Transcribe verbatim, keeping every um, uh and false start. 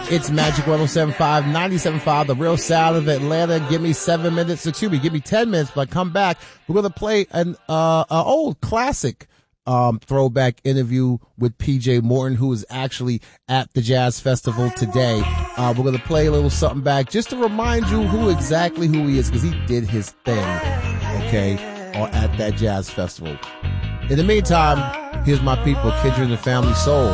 It's Magic one oh seven point five, ninety-seven point five, the real sound of Atlanta. Give me seven minutes, or excuse me, give me ten minutes, but come back. We're going to play an, uh, an old classic, um, throwback interview with P J Morton, who is actually at the Jazz Festival today. Uh, we're going to play a little something back just to remind you who exactly who he is, because he did his thing, okay, or at that Jazz Festival. In the meantime, here's my people, Kindred and the Family Soul.